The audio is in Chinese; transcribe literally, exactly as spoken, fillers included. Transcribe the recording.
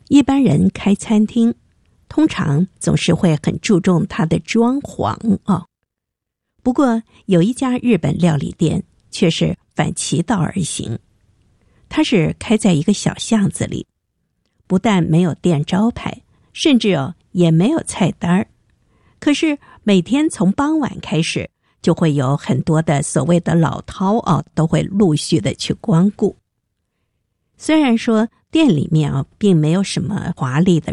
一般人开餐厅，通常总是会很注重它的装潢哦。不过有一家日本料理店却是反其道而行，它是开在一个小巷子里，不但没有店招牌，甚至哦也没有菜单，可是每天从傍晚开始，就会有很多的所谓的老饕哦，都会陆续的去光顾。虽然说店里面啊并没有什么华丽的